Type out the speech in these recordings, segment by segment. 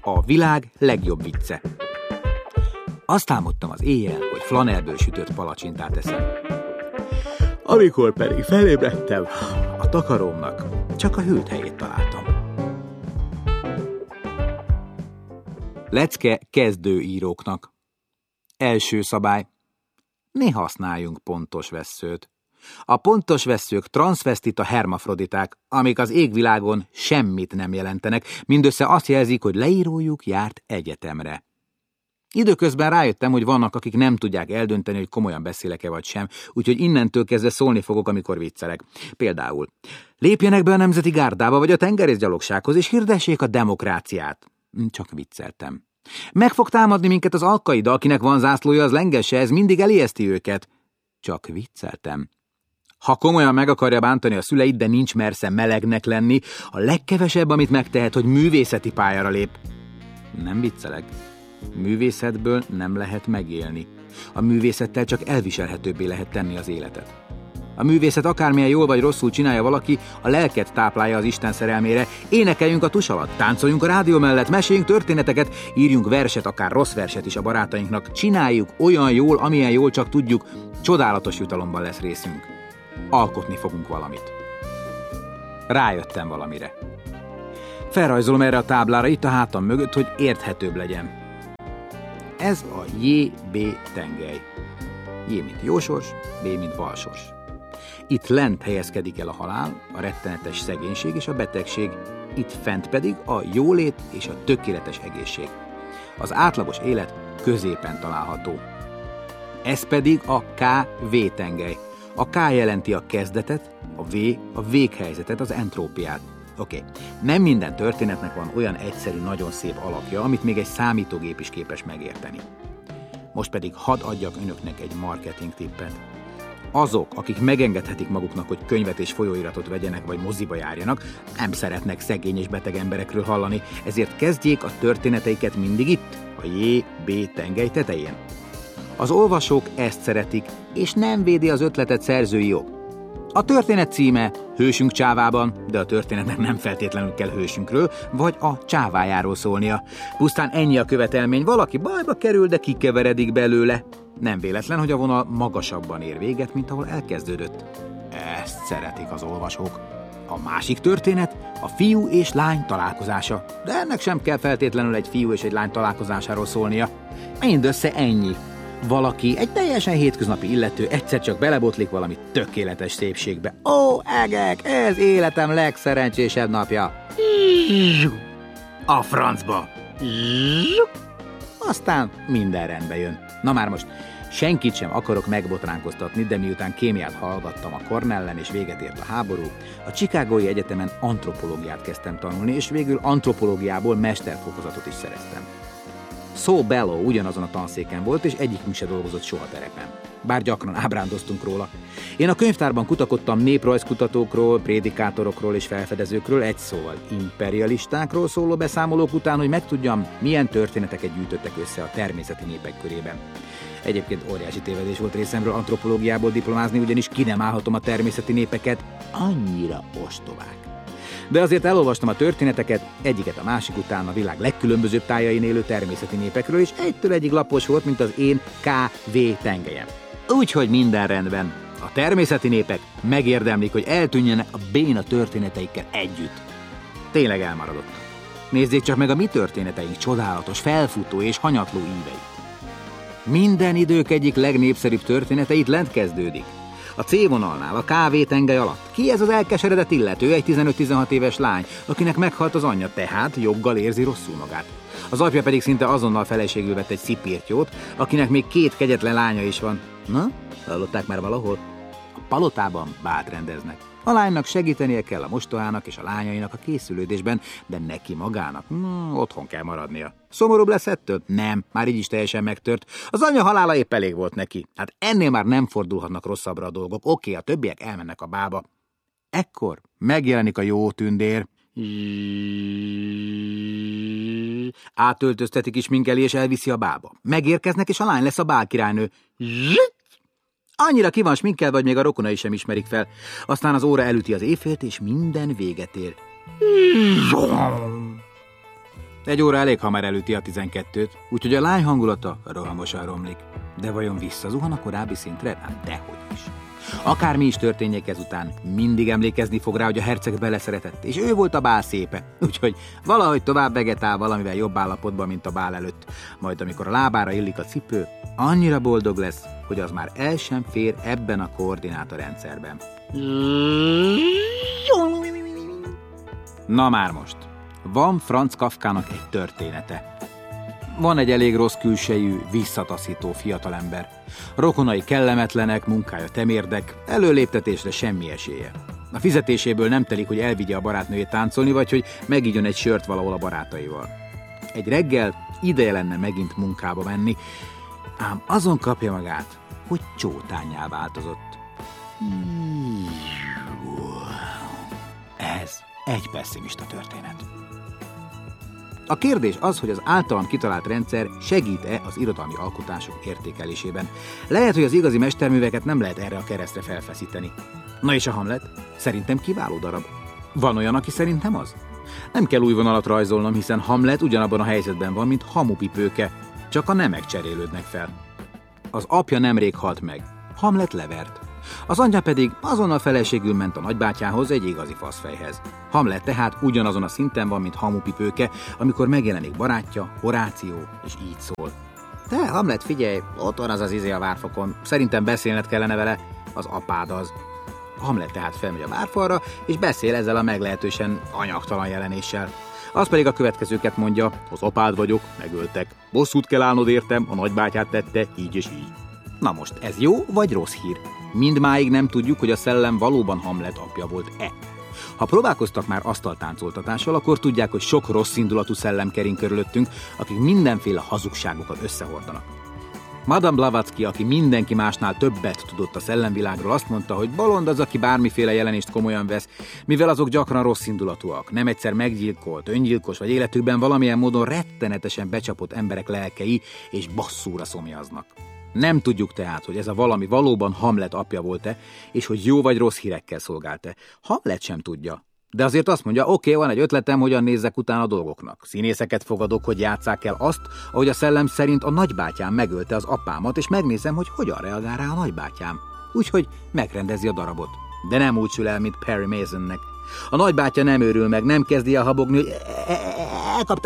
A világ legjobb vicce. Azt álmodtam az éjjel, hogy flanelből sütött palacsintát eszem. Amikor pedig felébredtem, a takarómnak csak a hűlt helyét találtam. Lecke kezdőíróknak. Első szabály. Ne használjunk pontos vesszőt. A pontos vesszők transzvesztita hermafroditák, amik az égvilágon semmit nem jelentenek, mindössze azt jelzik, hogy leírójuk járt egyetemre. Időközben rájöttem, hogy vannak, akik nem tudják eldönteni, hogy komolyan beszélek-e vagy sem, úgyhogy innentől kezdve szólni fogok, amikor viccelek. Például, lépjenek be a Nemzeti Gárdába vagy a tengerészgyalogsághoz, és hirdessék a demokráciát. Csak vicceltem. Meg fog támadni minket az Al-Qaida, akinek van zászlója, az lengesse, ez mindig elijeszti őket. Csak vicceltem. Ha komolyan meg akarja bántani a szüleit, de nincs mersze melegnek lenni, a legkevesebb, amit megtehet, hogy művészeti pályára lép. Nem viccelek. Művészetből nem lehet megélni. A művészettel csak elviselhetőbbé lehet tenni az életet. A művészet akármilyen jól vagy rosszul csinálja valaki, a lelket táplálja az Isten szerelmére. Énekeljünk a tus alatt, táncoljunk a rádió mellett, meséljünk történeteket, írjunk verset, akár rossz verset is a barátainknak. Csináljuk olyan jól, amilyen jól csak tudjuk, csodálatos jutalomban lesz részünk. Alkotni fogunk valamit. Rájöttem valamire. Felrajzolom erre a táblára itt a hátam mögött, hogy érthetőbb legyen. Ez a J.B. tengely. J, mint jósors, B, mint balsors. Itt lent helyezkedik el a halál, a rettenetes szegénység és a betegség, itt fent pedig a jólét és a tökéletes egészség. Az átlagos élet középen található. Ez pedig a K.V. tengely. A K jelenti a kezdetet, a V a véghelyzetet, az entrópiát. Oké, nem minden történetnek van olyan egyszerű, nagyon szép alakja, amit még egy számítógép is képes megérteni. Most pedig hadd adjak önöknek egy marketing tippet. Azok, akik megengedhetik maguknak, hogy könyvet és folyóiratot vegyenek, vagy moziba járjanak, nem szeretnek szegény és beteg emberekről hallani, ezért kezdjék a történeteiket mindig itt, a J.B. tengely tetején. Az olvasók ezt szeretik, és nem védi az ötletet szerzői jog. A történet címe Hősünk csávában, de a történetnek nem feltétlenül kell hősünkről, vagy a csávájáról szólnia. Pusztán ennyi a követelmény, valaki bajba kerül, de kikeveredik belőle. Nem véletlen, hogy a vonal magasabban ér véget, mint ahol elkezdődött. Ezt szeretik az olvasók. A másik történet a fiú és lány találkozása, de ennek sem kell feltétlenül egy fiú és egy lány találkozásáról szólnia. Mindössze ennyi. Valaki, egy teljesen hétköznapi illető egyszer csak belebotlik valami tökéletes szépségbe. Ó, egek, ez életem legszerencsésebb napja. A francba. Aztán minden rendbe jön. Na már most, senkit sem akarok megbotránkoztatni, de miután kémiát hallgattam a Cornellen és véget ért a háború, a Chicagói Egyetemen antropológiát kezdtem tanulni, és végül antropológiából mesterfokozatot is szereztem. Saul Bellow ugyanazon a tanszéken volt, és egyikünk se dolgozott soha terepen. Bár gyakran ábrándoztunk róla. Én a könyvtárban kutakodtam néprajzkutatókról, prédikátorokról és felfedezőkről, egy szóval imperialistákról szóló beszámolók után, hogy megtudjam, milyen történeteket gyűjtöttek össze a természeti népek körében. Egyébként óriási tévedés volt részemről antropológiából diplomázni, ugyanis ki nem állhatom a természeti népeket, annyira ostobák. De azért elolvastam a történeteket, egyiket a másik után a világ legkülönbözőbb tájain élő természeti népekről, és egytől egyig lapos volt, mint az én K.V. tengelyem. Úgyhogy minden rendben. A természeti népek megérdemlik, hogy eltűnjenek a béna történeteikkel együtt. Tényleg elmaradottak. Nézzék csak meg a mi történeteink csodálatos, felfutó és hanyatló íveit. Minden idők egyik legnépszerűbb története itt lent kezdődik. A C-vonalnál, a K.V. tengely alatt. Ki ez az elkeseredett illető, egy 15-16 éves lány, akinek meghalt az anyja, tehát joggal érzi rosszul magát. Az apja pedig szinte azonnal feleségül vett egy szipírtyót, akinek még 2 kegyetlen lánya is van. Na, hallották már valahol? A palotában bált rendeznek. A lánynak segítenie kell a mostohának és a lányainak a készülődésben, de neki magának otthon kell maradnia. Szomorúbb lesz ettől? Nem, már így is teljesen megtört. Az anya halála épp elég volt neki. Hát ennél már nem fordulhatnak rosszabbra a dolgok. Oké, a többiek elmennek a bába. Ekkor megjelenik a jó tündér. Átöltöztetik is minkelé és elviszi a bába. Megérkeznek, és a lány lesz a bálkirálynő. Annyira ki van sminkelve, vagy még a rokonai sem ismerik fel. Aztán az óra elüti az éjfélt, és minden véget ér. Egy óra elég hamar elüti a 12-t, úgyhogy a lány hangulata rohamosan romlik. De vajon visszazuhan a korábbi szintre? Hát dehogy is. Akármi is történjék ezután, mindig emlékezni fog rá, hogy a herceg beleszeretett, és ő volt a bál szépe. Úgyhogy valahogy tovább vegetál valamivel jobb állapotban, mint a bál előtt. Majd amikor a lábára illik a cipő, annyira boldog lesz, hogy az már el sem fér ebben a koordinátorrendszerben. Na már most. Van Franz Kafkának egy története. Van egy elég rossz külsejű, visszataszító fiatalember. Rokonai kellemetlenek, munkája temérdek, előléptetésre semmi esélye. A fizetéséből nem telik, hogy elvigye a barátnőjét táncolni, vagy hogy megígyon egy sört valahol a barátaival. Egy reggel ideje lenne megint munkába menni, ám azon kapja magát, hogy csótánnyá változott. Ez egy pessimista történet. A kérdés az, hogy az általam kitalált rendszer segít-e az irodalmi alkotások értékelésében. Lehet, hogy az igazi mesterműveket nem lehet erre a keresztre felfeszíteni. Na és a Hamlet? Szerintem kiváló darab. Van olyan, aki szerintem az? Nem kell új vonalat rajzolnom, hiszen Hamlet ugyanabban a helyzetben van, mint Hamupipőke, csak a nemek cserélődnek fel. Az apja nemrég halt meg. Hamlet levert. Az anyja pedig azonnal feleségül ment a nagybátyához, egy igazi faszfejhez. Hamlet tehát ugyanazon a szinten van, mint Hamupipőke, amikor megjelenik barátja, Horáció, és így szól. Te, Hamlet, figyelj, ott van az izé a várfokon, szerintem beszélned kellene vele, az apád az. Hamlet tehát felmegy a várfalra, és beszél ezzel a meglehetősen anyagtalan jelenéssel. Az pedig a következőket mondja: az apád vagyok, megöltek. Bosszút kell állnod értem, a nagybátyát tette, így és így. Na most, ez jó vagy rossz hír? Mindmáig nem tudjuk, hogy a szellem valóban Hamlet apja volt-e. Ha próbálkoztak már asztaltáncoltatással, akkor tudják, hogy sok rossz indulatú szellem kering körülöttünk, akik mindenféle hazugságokat összehordanak. Madame Blavatsky, aki mindenki másnál többet tudott a szellemvilágról, azt mondta, hogy bolond az, aki bármiféle jelenést komolyan vesz, mivel azok gyakran rossz indulatúak, nem egyszer meggyilkolt, öngyilkos vagy életükben valamilyen módon rettenetesen becsapott emberek lelkei és basszúra szomjaznak. Nem tudjuk tehát, hogy ez a valami valóban Hamlet apja volt-e, és hogy jó vagy rossz hírekkel szolgált-e. Hamlet sem tudja. De azért azt mondja, oké, van egy ötletem, hogyan nézzek utána a dolgoknak. Színészeket fogadok, hogy játsszák el azt, ahogy a szellem szerint a nagybátyám megölte az apámat, és megnézem, hogy hogyan reagál rá a nagybátyám. Úgyhogy megrendezi a darabot. De nem úgy sül el, mint Perry Masonnek. A nagybátya nem őrül meg, nem kezdi el habogni, hogy elkapta,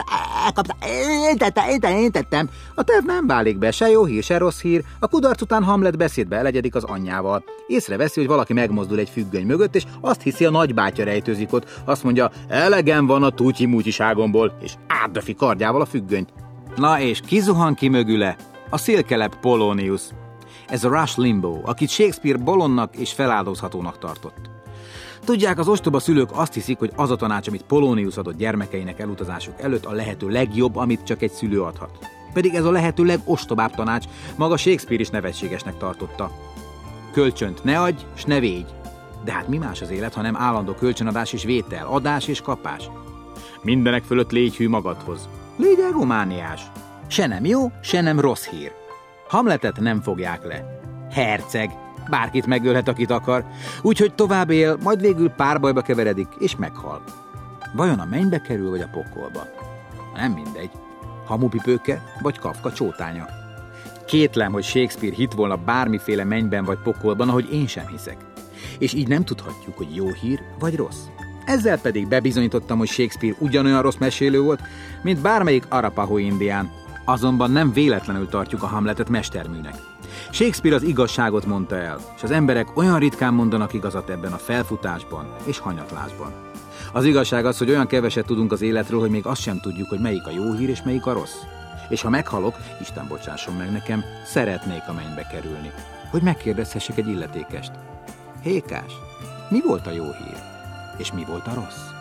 én tettem. A terv nem válik be, se jó hír, se rossz hír. A kudarc után Hamlet beszédbe elegyedik az anyjával. Észreveszi, hogy valaki megmozdul egy függöny mögött, és azt hiszi, a nagybátya rejtőzik ott. Azt mondja, elegem van a tútyi-mútyiságomból, és átdöfi kardjával a függönyt. Na és ki zuhan ki mögüle? A szélkelep Polonius. Ez a Rush Limbaugh, akit Shakespeare bolondnak és feláldozhatónak tartott. Tudják, az ostoba szülők azt hiszik, hogy az a tanács, amit Polonius adott gyermekeinek elutazásuk előtt, a lehető legjobb, amit csak egy szülő adhat. Pedig ez a lehető legostobább tanács, maga Shakespeare is nevetségesnek tartotta. Kölcsönt ne adj, s ne védj. De hát mi más az élet, ha nem állandó kölcsönadás és vétel, adás és kapás? Mindenek fölött légy hű magadhoz. Légy egomániás. Se nem jó, se nem rossz hír. Hamletet nem fogják le. Herceg. Bárkit megölhet, akit akar, úgyhogy tovább él, majd végül párbajba keveredik, és meghal. Vajon a mennybe kerül, vagy a pokolba? Nem mindegy. Hamupipőke, vagy Kafka csótánya. Kétlem, hogy Shakespeare hitt volna bármiféle mennyben vagy pokolban, ahogy én sem hiszek. És így nem tudhatjuk, hogy jó hír, vagy rossz. Ezzel pedig bebizonyítottam, hogy Shakespeare ugyanolyan rossz mesélő volt, mint bármelyik Arapaho indián. Azonban nem véletlenül tartjuk a Hamletet mesterműnek. Shakespeare az igazságot mondta el, és az emberek olyan ritkán mondanak igazat ebben a felfutásban és hanyatlásban. Az igazság az, hogy olyan keveset tudunk az életről, hogy még azt sem tudjuk, hogy melyik a jó hír és melyik a rossz. És ha meghalok, Isten bocsásson meg nekem, szeretnék a mennybe kerülni, hogy megkérdezhessek egy illetékest. Hékás, mi volt a jó hír, és mi volt a rossz?